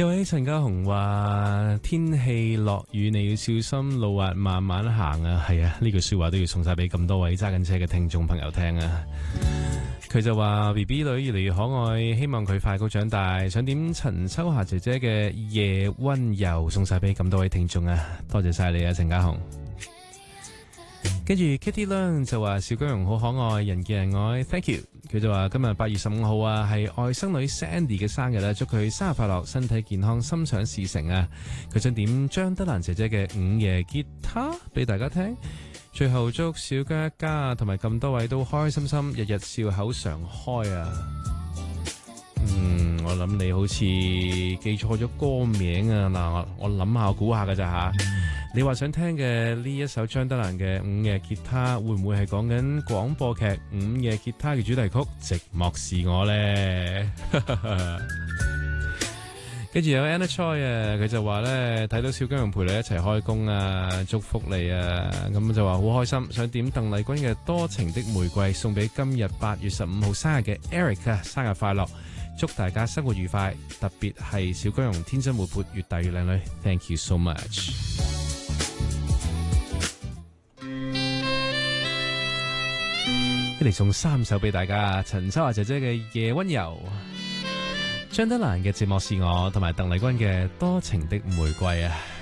有位陳家雄話天氣落雨你要小心路滑慢慢行啊，係啊，呢句說話都要送晒俾咁多位揸緊車嘅聽眾朋友聽啊。佢就話 BB 女越嚟越可愛，希望佢快高長大，想點陳秋霞姐姐嘅夜溫柔送晒俾咁多位聽眾啊，多謝晒你啊陳家雄。跟住 Kitty Lang 就話小姜蓉好可愛，人見人愛 ，Thank you。佢就話今日8月15號啊，係外甥女 Sandy 嘅生日啦，祝佢生日快樂，身體健康，心想事成啊！佢想點張德蘭姐姐嘅午夜吉他俾大家聽，最後祝小姜一家同埋咁多位都開開心心，日日笑口常開啊！我諗你好似記錯咗歌名啊！嗱，我諗下，我估下㗎咋吓？你話想聽嘅呢一首張德蘭嘅午夜吉他，會唔會係講緊廣播劇《午夜吉他》嘅主題曲《寂寞是我》呢？跟住有 Anna Choi 啊，佢就話呢，睇到小姜蓉陪你一齊開工啊，祝福你啊，咁就話好開心，想點鄧麗君嘅《多情的玫瑰》送俾今日8月15號生日嘅 Eric 啊，生日快樂！祝大家生活愉快，特別係小姜蓉天真活潑，越大越靚女。Thank you so much。一嚟送3首俾大家，陳秋華姐姐嘅《夜溫柔》，張德蘭嘅《寂寞是我》，同埋鄧麗君嘅《多情的玫瑰》啊。